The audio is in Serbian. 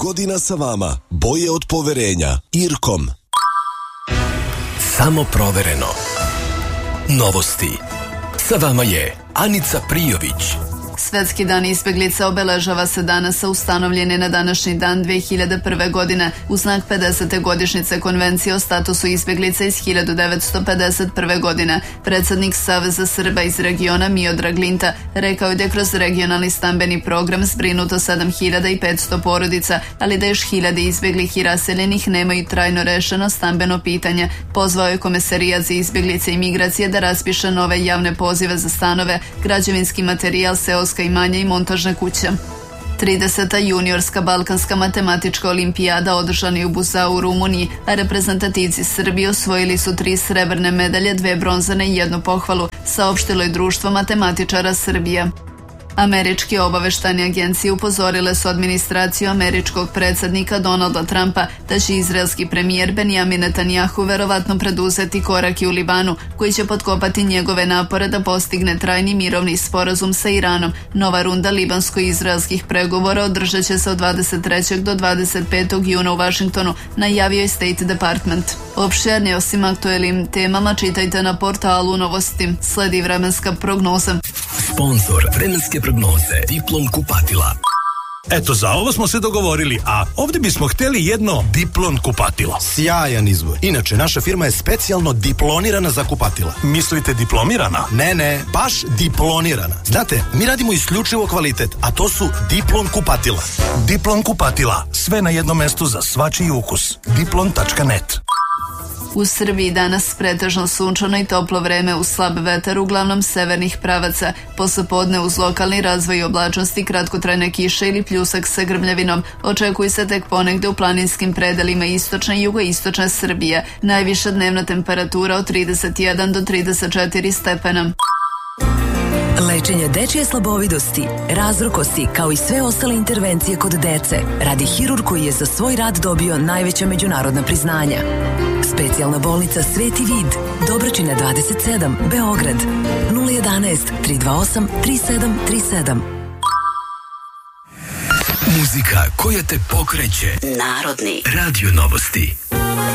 godina sa vama. Boje od poverenja. Irkom. Samo provereno. Novosti. Sa vama je Anica Prijović. Svetski dan izbeglica obeležava se danas, a ustanovljen je na današnji dan 2001. godine u znak 50. godišnjice Konvencije o statusu izbeglica iz 1951. godine. Predsednik Saveza Srba iz regiona Miodrag Linta rekao je da je kroz regionalni stambeni program zbrinuto 7500 porodica, ali da još hiljade izbeglih i raseljenih nemaju trajno rešeno stambeno pitanje. Pozvao je Komesarijat za izbeglice i migracije da raspiše nove javne pozive za stanove, građevinski materijal, seoska imanja i montažne kuće. 30. juniorska balkanska matematička olimpijada održana je u Buzau u Rumuniji, a reprezentativci Srbije osvojili su 3 srebrne medalje, 2 bronzane i 1 pohvalu, saopštilo je Društvo matematičara Srbije. Američke obaveštajne agencije upozorile su administraciju američkog predsednika Donalda Trumpa da će izraelski premijer Benjamin Netanjahu verovatno preduzeti korake u Libanu koji će potkopati njegove napore da postigne trajni mirovni sporazum sa Iranom. Nova runda libansko-izraelskih pregovora održat će se od 23. do 25. juna u Vašingtonu, najavio je State Department. Opširnije o svim aktuelnim temama čitajte na portalu Novosti. Sledi vremenska prognoza. Sponzor vremenske prognoze Diplom kupatila. Eto, za ovo smo se dogovorili, a ovdje bismo hteli jedno Diplon kupatilo. Sjajan izbor. Inače, naša firma je specijalno diplonirana za kupatila. Mislite diplomirana? Ne, baš diplonirana. Znate, mi radimo isključivo kvalitet, a to su Diplon kupatila. Diplon kupatila, sve na jednom mestu za svačiji ukus. Diplon.net. U Srbiji danas pretežno sunčano i toplo vreme uz slab vetar uglavnom severnih pravaca. Poslepodne uz lokalni razvoj oblačnosti, kratkotrajne kiše ili pljusak sa grmljavinom. Očekuje se tek ponegde u planinskim predelima istočne i jugoistočne Srbije. Najviša dnevna temperatura od 31 do 34 stepena. Lečenje dečje slabovidosti, razrukosti kao i sve ostale intervencije kod dece radi hirurg koji je za svoj rad dobio najveća međunarodna priznanja. Specijalna bolnica Sveti Vid, Dobročina 27, Beograd, 011 328 3737. Muzika koja te pokreće. Narodni Radio Novosti.